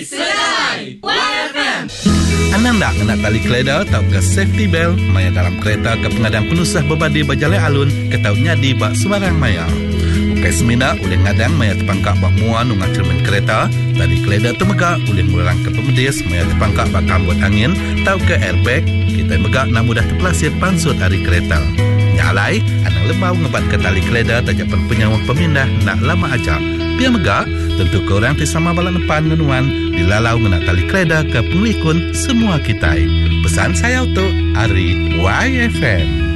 Sedai YFM. Anda nak tali keleda atau ke safety belt maya dalam kereta ke pengadang penusah berbadi berjalan alun ke tau nyadi bak sembarang maya. Ukai semina oleh ngadang maya terpangkak bak muan ungat cermin kereta, tali keleda temegak oleh melarang ke pemedis maya terpangkak bak kambut angin tau ke airbag, kita megak nak mudah terpelasir pansut hari kereta. Nyalai, anak lemau ngebat ke tali keleda tajapan penyawa pemindah nak lama ajak. Biar megak, tentu korang tisama balak depan menuan dilalau ngenak tali keleda ke penglikun semua kita. Pesan saya untuk Ari YFM.